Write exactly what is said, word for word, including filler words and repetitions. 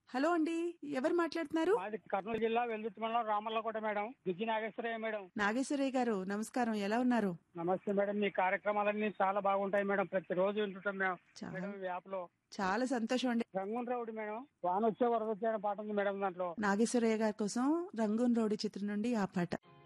Hello అండి, ఎవరు మాట్లాడుతున్నారు? మాది కర్నూలు జిల్లా వెల్దుర్తి మండలం రామల్లకోట మేడం. దుగ్గి నాగేశ్వరయ్య మేడం. నాగేశ్వరయ్య గారు నమస్కారం, ఎలా ఉన్నారు? నమస్తే మేడం. మీ కార్యక్రమాలన్నీ చాలా బాగుంటాయి మేడం. ప్రతి రోజు వింటుంటాం మేము చాలా మేడం ఈ యాప్ లో. చాలా సంతోషం అండి. రంగున్ రౌడి మేడం, వాన వచ్చే వరద వచ్చే పాట ఉంది మేడం దాంట్లో. నాగేశ్వరయ్య గారి కోసం రంగూన్ రౌడీ చిత్రం నుండి ఆ పాట.